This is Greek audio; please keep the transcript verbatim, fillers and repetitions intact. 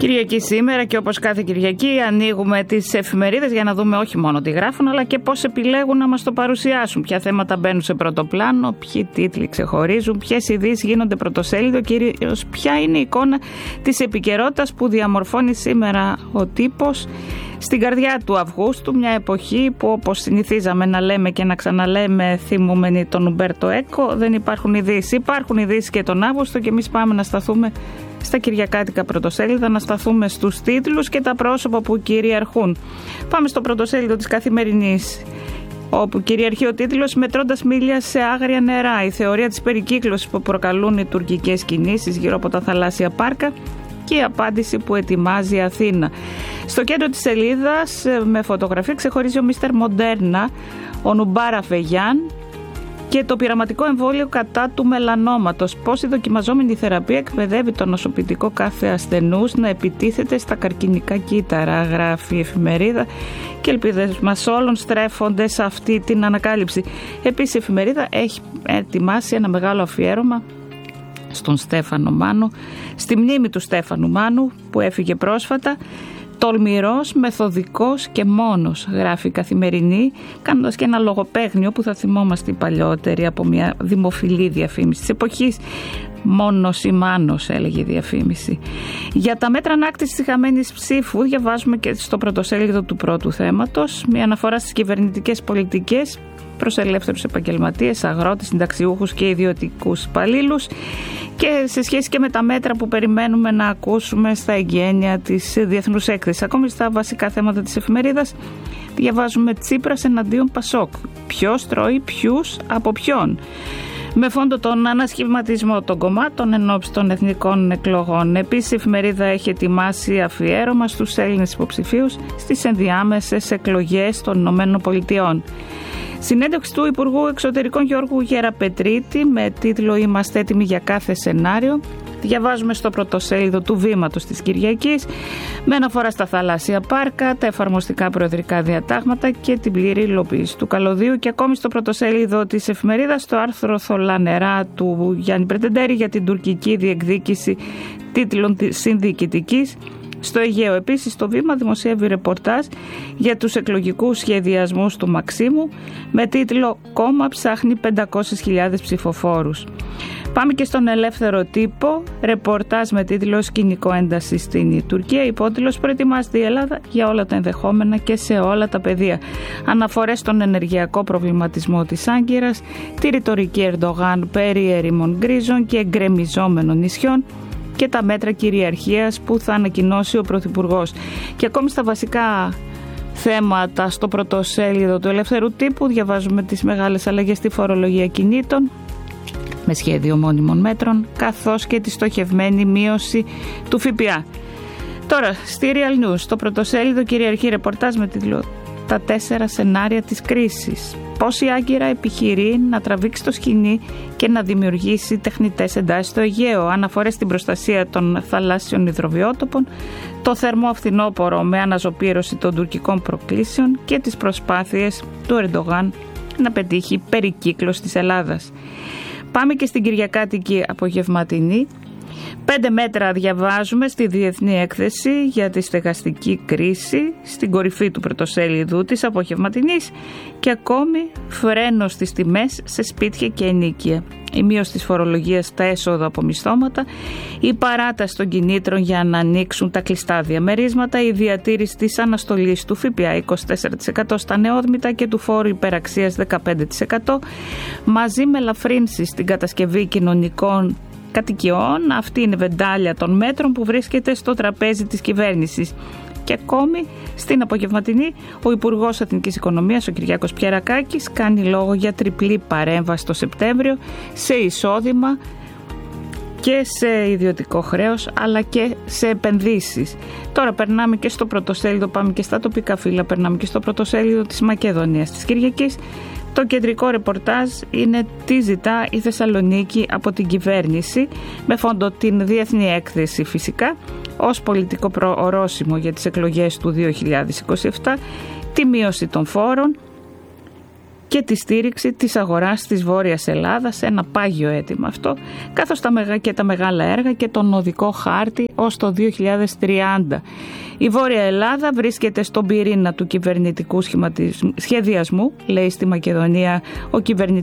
Κυριακή σήμερα και όπως κάθε Κυριακή ανοίγουμε τις εφημερίδες για να δούμε όχι μόνο τι γράφουν αλλά και πώς επιλέγουν να μας το παρουσιάσουν. Ποια θέματα μπαίνουν σε πρώτο πλάνο, ποιοι τίτλοι ξεχωρίζουν, ποιες ειδήσεις γίνονται πρωτοσέλιδο, κυρίως ποια είναι η εικόνα της επικαιρότητας που διαμορφώνει σήμερα ο τύπος στην καρδιά του Αυγούστου, μια εποχή που όπως συνηθίζαμε να λέμε και να ξαναλέμε θυμούμενοι τον Ουμπέρτο Έκο, δεν υπάρχουν ειδήσεις. Υπάρχουν ειδήσεις και τον Αύγουστο και εμείς πάμε να σταθούμε στα κυριακάτικα πρωτοσέλιδα, να σταθούμε στους τίτλους και τα πρόσωπα που κυριαρχούν. Πάμε στο πρωτοσέλιδο της Καθημερινής, όπου κυριαρχεί ο τίτλος «Μετρώντας μίλια σε άγρια νερά. Η θεωρία της περικύκλωσης που προκαλούν οι τουρκικές κινήσεις γύρω από τα θαλάσσια πάρκα και η απάντηση που ετοιμάζει η Αθήνα». Στο κέντρο της σελίδας με φωτογραφία ξεχωρίζει ο Μίστερ Μοντέρνα, ο Νουμπάρα Φεγιάν, και το πειραματικό εμβόλιο κατά του μελανόματος. Πώς η δοκιμαζόμενη θεραπεία εκπαιδεύει το νοσοποιητικό κάθε ασθενούς να επιτίθεται στα καρκινικά κύτταρα, γράφει η εφημερίδα, και ελπίδες μας όλων στρέφονται σε αυτή την ανακάλυψη. Επίσης η εφημερίδα έχει ετοιμάσει ένα μεγάλο αφιέρωμα στον Στέφανο Μάνο, στη μνήμη του Στέφανου Μάνου που έφυγε πρόσφατα. «Τολμηρός, μεθοδικός και μόνος», γράφει η Καθημερινή, κάνοντας και ένα λογοπαίγνιο που θα θυμόμαστε οι παλιότεροι από μια δημοφιλή διαφήμιση της εποχής. «Μόνος ή μάνος», έλεγε η διαφήμιση. Για τα μέτρα ανάκτησης της χαμένης ψήφου διαβάζουμε και στο πρωτοσέλιδο του πρώτου θέματος μια αναφορά στις κυβερνητικές πολιτικές προς ελεύθερους επαγγελματίες, αγρότες, συνταξιούχους και ιδιωτικούς υπαλλήλους, και σε σχέση και με τα μέτρα που περιμένουμε να ακούσουμε στα εγγένεια της Διεθνούς Έκθεσης. Ακόμη στα βασικά θέματα της εφημερίδας διαβάζουμε «Τσίπρας εναντίον Πασόκ. Ποιος τρώει ποιους από ποιον». Με φόντο τον ανασχηματισμό των κομμάτων εν ώψη των εθνικών εκλογών. Επίσης η εφημερίδα έχει ετοιμάσει αφιέρωμα στους Έλληνες υποψηφίους στις ενδιάμεσες εκλογές των Ηνωμένων Πολιτειών. Συνέντευξη του Υπουργού Εξωτερικών Γιώργου Γεραπετρίτη με τίτλο «Είμαστε έτοιμοι για κάθε σενάριο». Διαβάζουμε στο πρωτοσέλιδο του Βήματος της Κυριακής με αναφορά στα θαλάσσια πάρκα, τα εφαρμοστικά προεδρικά διατάγματα και την πλήρη υλοποίηση του καλωδίου, και ακόμη στο πρωτοσέλιδο της εφημερίδας το άρθρο «Θολά νερά» του Γιάννη Πρετεντέρη για την τουρκική διεκδίκηση τίτλων συνδιοικητικής στο Αιγαίο. Επίσης το Βήμα δημοσιεύει ρεπορτάζ για τους εκλογικούς σχεδιασμούς του Μαξίμου με τίτλο «Κόμμα ψάχνει πεντακόσιες χιλιάδες ψηφοφόρους». Πάμε και στον Ελεύθερο Τύπο, ρεπορτάζ με τίτλο «Σκηνικό ένταση στην Τουρκία». Υπότιτλος «Προετοιμάζεται η Ελλάδα για όλα τα ενδεχόμενα και σε όλα τα πεδία». Αναφορές στον ενεργειακό προβληματισμό της Άγκυρας, τη ρητορική Ερντογάν περί ερημών γκρίζων και εγκρεμιζόμενων νησιών και τα μέτρα κυριαρχίας που θα ανακοινώσει ο Πρωθυπουργός. Και ακόμη στα βασικά θέματα στο πρωτοσέλιδο του Ελεύθερου Τύπου διαβάζουμε τις μεγάλες αλλαγές στη φορολογία κινήτων με σχέδιο μόνιμων μέτρων, καθώς και τη στοχευμένη μείωση του ΦΠΑ. Τώρα, στη Real News, στο πρωτοσέλιδο κυριαρχεί ρεπορτάζ με τίτλο «Τα τέσσερα σενάρια της κρίσης». Πώς η Άγκυρα επιχειρεί να τραβήξει το σκηνή και να δημιουργήσει τεχνητές εντάσεις στο Αιγαίο. Αναφορές στην προστασία των θαλάσσιων υδροβιότοπων, το θερμό φθινόπωρο με αναζωπήρωση των τουρκικών προκλήσεων και τις προσπάθειες του Ερντογάν να πετύχει περικύκλωση της Ελλάδας. Πάμε και στην κυριακάτικη απογευματινή. Πέντε μέτρα διαβάζουμε στη Διεθνή Έκθεση για τη στεγαστική κρίση, στην κορυφή του πρωτοσέλιδου της απογευματινής, και ακόμη φρένο στις τιμές σε σπίτια και ενοίκια. Η μείωση της φορολογίας στα έσοδα από μισθώματα, η παράταση των κινήτρων για να ανοίξουν τα κλειστά διαμερίσματα, η διατήρηση της αναστολής του ΦΠΑ είκοσι τέσσερα τοις εκατό στα νεόδμητα και του φόρου υπεραξίας δεκαπέντε τοις εκατό, μαζί με ελαφρύνσεις στην κατασκευή κοινωνικών κατοικιών. Αυτή είναι η βεντάλια των μέτρων που βρίσκεται στο τραπέζι της κυβέρνησης. Και ακόμη στην απογευματινή ο Υπουργός Εθνικής Οικονομίας, ο Κυριάκος Πιερακάκης, κάνει λόγο για τριπλή παρέμβαση το Σεπτέμβριο σε εισόδημα και σε ιδιωτικό χρέος αλλά και σε επενδύσεις. Τώρα περνάμε και στο πρωτοσέλιδο, πάμε και στα τοπικά φύλλα, περνάμε και στο πρωτοσέλιδο της Μακεδονίας της Κυριακής. Το κεντρικό ρεπορτάζ είναι τι ζητά η Θεσσαλονίκη από την κυβέρνηση, με φόντο την Διεθνή Έκθεση φυσικά, ως πολιτικό προορόσημο για τις εκλογές του δύο χιλιάδες είκοσι επτά, τη μείωση των φόρων και τη στήριξη της αγοράς της Βόρειας Ελλάδας, ένα πάγιο αίτημα αυτό, καθώς τα μεγα, και τα μεγάλα έργα και τον οδικό χάρτη ως το δύο χιλιάδες τριάντα. Η Βόρεια Ελλάδα βρίσκεται στον πυρήνα του κυβερνητικού σχεδιασμού, λέει στη Μακεδονία ο κυβερνητικός